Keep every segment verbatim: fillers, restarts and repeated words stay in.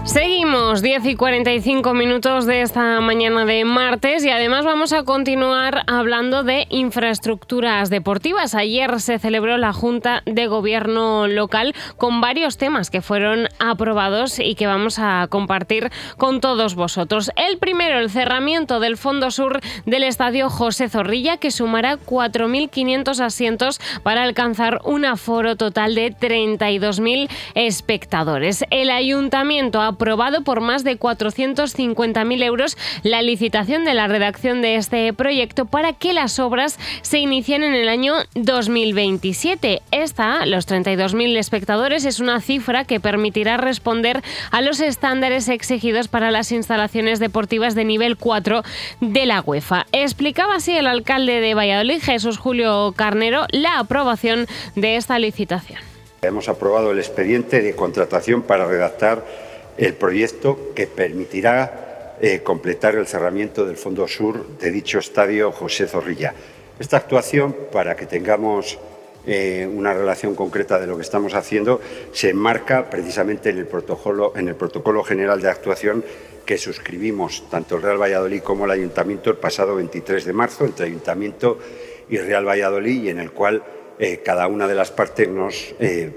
Seguimos, diez y cuarenta y cinco minutos de esta mañana de martes y además vamos a continuar hablando de infraestructuras deportivas. Ayer se celebró la Junta de Gobierno local con varios temas que fueron aprobados y que vamos a compartir con todos vosotros. El primero, el cerramiento del fondo sur del Estadio José Zorrilla, que sumará cuatro mil quinientos asientos para alcanzar un aforo total de treinta y dos mil espectadores. El Ayuntamiento ha aprobado por más de cuatrocientos cincuenta mil euros la licitación de la redacción de este proyecto para que las obras se inicien en el año dos mil veintisiete. Esta, los treinta y dos mil espectadores, es una cifra que permitirá responder a los estándares exigidos para las instalaciones deportivas de nivel cuatro de la UEFA. Explicaba así el alcalde de Valladolid, Jesús Julio Carnero, la aprobación de esta licitación. Hemos aprobado el expediente de contratación para redactar el proyecto que permitirá eh, completar el cerramiento del fondo sur de dicho estadio José Zorrilla. Esta actuación, para que tengamos eh, una relación concreta de lo que estamos haciendo, se enmarca precisamente en el protocolo, en el protocolo general de actuación que suscribimos tanto el Real Valladolid como el Ayuntamiento el pasado veintitrés de marzo entre Ayuntamiento y Real Valladolid, y en el cual eh, cada una de las partes nos eh,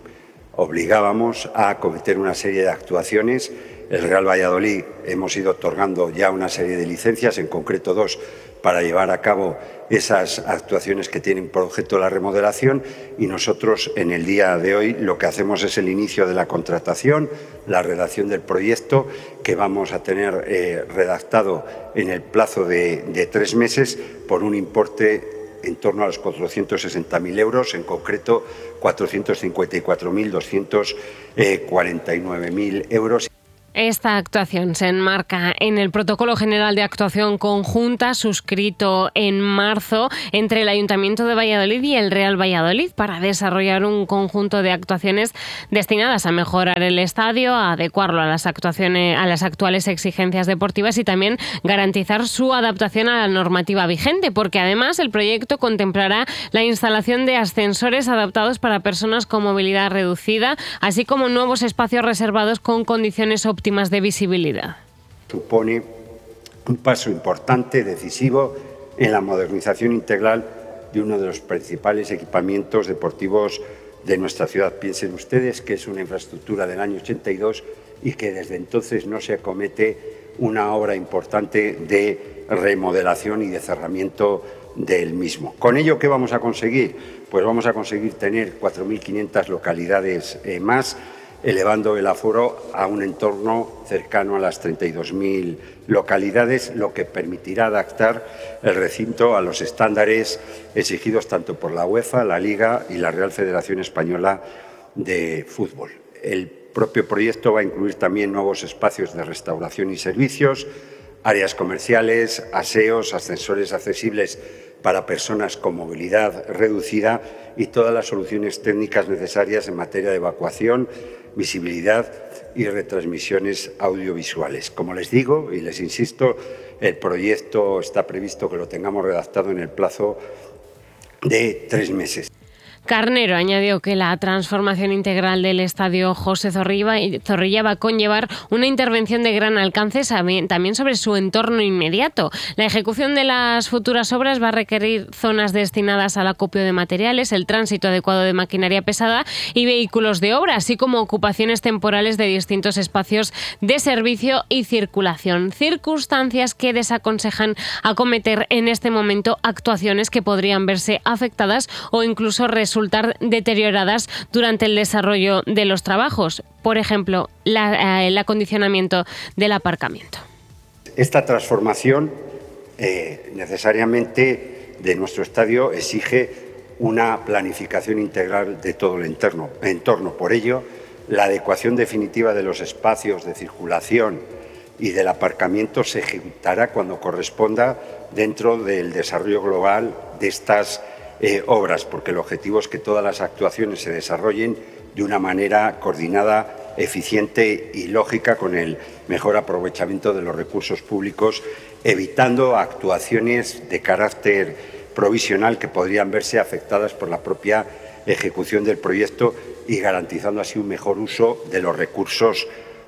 obligábamos a cometer una serie de actuaciones. El Real Valladolid hemos ido otorgando ya una serie de licencias, en concreto dos, para llevar a cabo esas actuaciones que tienen por objeto la remodelación, y nosotros en el día de hoy lo que hacemos es el inicio de la contratación, la redacción del proyecto que vamos a tener eh, redactado en el plazo de, de tres meses por un importe en torno a los cuatrocientos sesenta mil euros, en concreto cuatrocientos cincuenta y cuatro mil doscientos cuarenta y nueve mil euros. Esta actuación se enmarca en el Protocolo General de Actuación Conjunta suscrito en marzo entre el Ayuntamiento de Valladolid y el Real Valladolid para desarrollar un conjunto de actuaciones destinadas a mejorar el estadio, a adecuarlo a las actuaciones, a las actuales exigencias deportivas y también garantizar su adaptación a la normativa vigente, porque además el proyecto contemplará la instalación de ascensores adaptados para personas con movilidad reducida, así como nuevos espacios reservados con condiciones óptimas óptimas de visibilidad. Supone un paso importante, decisivo, en la modernización integral de uno de los principales equipamientos deportivos de nuestra ciudad. Piensen ustedes que es una infraestructura del año ochenta y dos y que desde entonces no se acomete una obra importante de remodelación y de cerramiento del mismo. ¿Con ello qué vamos a conseguir? Pues vamos a conseguir tener cuatro mil quinientas localidades eh, más, elevando el aforo a un entorno cercano a las treinta y dos mil localidades, lo que permitirá adaptar el recinto a los estándares exigidos tanto por la UEFA, la Liga y la Real Federación Española de Fútbol. El propio proyecto va a incluir también nuevos espacios de restauración y servicios, áreas comerciales, aseos, ascensores accesibles para personas con movilidad reducida y todas las soluciones técnicas necesarias en materia de evacuación, visibilidad y retransmisiones audiovisuales. Como les digo y les insisto, el proyecto está previsto que lo tengamos redactado en el plazo de tres meses. Carnero añadió que la transformación integral del estadio José Zorrilla va a conllevar una intervención de gran alcance también sobre su entorno inmediato. La ejecución de las futuras obras va a requerir zonas destinadas al acopio de materiales, el tránsito adecuado de maquinaria pesada y vehículos de obra, así como ocupaciones temporales de distintos espacios de servicio y circulación. Circunstancias que desaconsejan acometer en este momento actuaciones que podrían verse afectadas o incluso resultar deterioradas durante el desarrollo de los trabajos. Por ejemplo, la, eh, el acondicionamiento del aparcamiento. Esta transformación eh, necesariamente de nuestro estadio exige una planificación integral de todo el entorno. entorno. Por ello, la adecuación definitiva de los espacios de circulación y del aparcamiento se ejecutará cuando corresponda dentro del desarrollo global de estas Eh, obras, porque el objetivo es que todas las actuaciones se desarrollen de una manera coordinada, eficiente y lógica, con el mejor aprovechamiento de los recursos públicos, evitando actuaciones de carácter provisional que podrían verse afectadas por la propia ejecución del proyecto y garantizando así un mejor uso de los recursos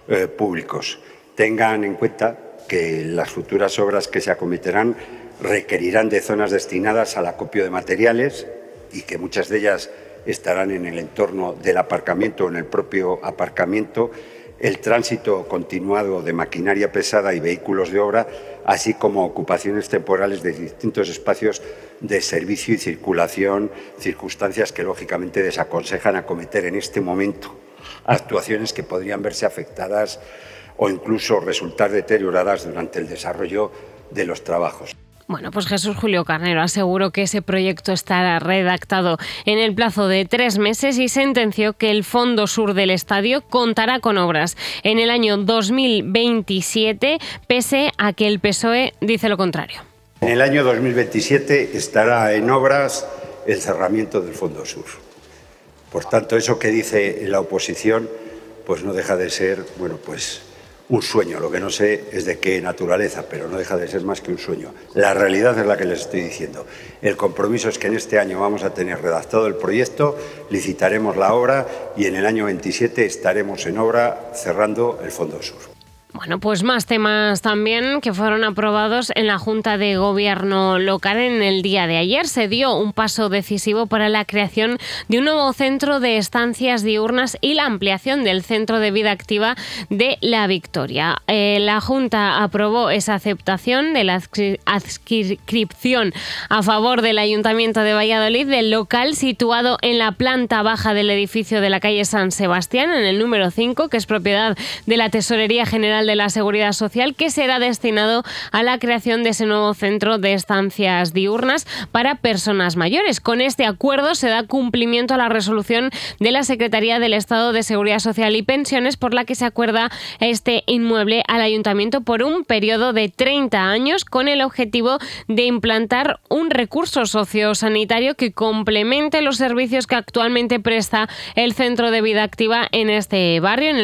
eh, públicos. Tengan en cuenta que las futuras obras que se acometerán requerirán de zonas destinadas al acopio de materiales y que muchas de ellas estarán en el entorno del aparcamiento o en el propio aparcamiento, el tránsito continuado de maquinaria pesada y vehículos de obra, así como ocupaciones temporales de distintos espacios de servicio y circulación, circunstancias que lógicamente desaconsejan acometer en este momento actuaciones que podrían verse afectadas o incluso resultar deterioradas durante el desarrollo de los trabajos. Bueno, pues Jesús Julio Carnero aseguró que ese proyecto estará redactado en el plazo de tres meses y sentenció que el Fondo Sur del estadio contará con obras en el año dos mil veintisiete, pese a que el P S O E dice lo contrario. En el año dos mil veintisiete estará en obras el cerramiento del Fondo Sur. Por tanto, eso que dice la oposición, pues no deja de ser, bueno, pues un sueño. Lo que no sé es de qué naturaleza, pero no deja de ser más que un sueño. La realidad es la que les estoy diciendo. El compromiso es que en este año vamos a tener redactado el proyecto, licitaremos la obra y en el año veintisiete estaremos en obra cerrando el Fondo Sur. Bueno, pues más temas también que fueron aprobados en la Junta de Gobierno local en el día de ayer. Se dio un paso decisivo para la creación de un nuevo centro de estancias diurnas y la ampliación del Centro de Vida Activa de La Victoria. Eh, la Junta aprobó esa aceptación de la adscripción a favor del Ayuntamiento de Valladolid del local situado en la planta baja del edificio de la calle San Sebastián, en el número cinco, que es propiedad de la Tesorería General de la Seguridad Social, que será destinado a la creación de ese nuevo centro de estancias diurnas para personas mayores. Con este acuerdo se da cumplimiento a la resolución de la Secretaría del Estado de Seguridad Social y Pensiones por la que se acuerda este inmueble al Ayuntamiento por un periodo de treinta años con el objetivo de implantar un recurso sociosanitario que complemente los servicios que actualmente presta el Centro de Vida Activa en este barrio, en el